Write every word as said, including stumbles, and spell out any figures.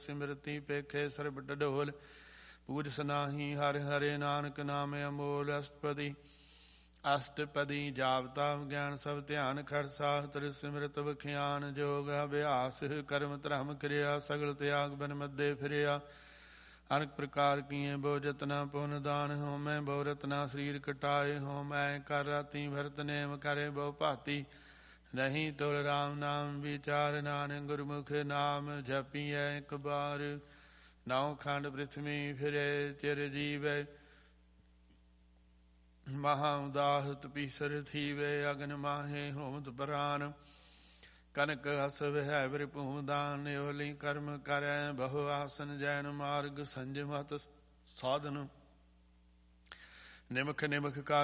ਸਿਮਰਤੀ ਪੇਖੇ ਸਰਬ ਡਡੋਲ। ਪੂਜ ਸਨਾਹੀ ਹਰਿ ਹਰੇ ਨਾਨਕ ਨਾਮ ਅਮੋਲ। ਅਸ਼ਟਪਦੀ ਅਸ਼ਟਪਦੀ ਜਾਪਤਾ ਗਿਆਨ ਸਭ ਧਿਆਨ ਖੜਸਾ। ਤਰ ਸਿਮਰਤ ਵਖਿਆਨ ਜੋਗ ਅਭਿਆਸ। ਕਰਮ ਧਰਮ ਕਿਰਿਆ ਸਗਲ ਤਿਆਗ ਬਨ ਮੱਦੇ ਫਿਰਿਆ। ਅਨੇਕ ਪ੍ਰਕਾਰ ਕੀਏ ਬੋ ਜਤਨਾ ਪੁਨ ਦਾਨ। ਹੋਮੈ ਬੋ ਰਤਨਾ ਸਰੀਰ ਕਟਾਏ। ਹੋਮੈ ਕਰ ਰਾਤੀ ਭਰਤ ਨੇਮ ਕਰੇ ਬੋ ਭਾਤੀ। ਨਹੀਂ ਤੁਲ ਰਾਮ ਨਾਮ ਵਿਚਾਰ। ਨਾਨਕ ਗੁਰਮੁਖ ਨਾਮ ਜਪੀਐ ਇੱਕ ਬਾਰ। ਨੌ ਖੰਡ ਪ੍ਰਿਥਵੀ ਫਿਰੇ ਚਿਰ ਜੀਵੈ। ਮਹਾ ਉਦਾਹਤ ਪੀਸਰ ਥੀਵੇ। ਅਗਨ ਮਾਹੇ ਹੋਮਤ ਪ੍ਰਾਨ। ਕਨਕ ਹਸਵ ਹੈ ਬ੍ਰਿ ਭੂਮਦਾਨ। ਓਲੀ ਕਰਮ ਕਰੈ ਬਹੁ ਆਸਨ। ਜੈਨ ਮਾਰਗ ਸੰਜਮਤ ਸਾਧਨ। ਨਿਮਖ ਨਿਮਖ ਕਰ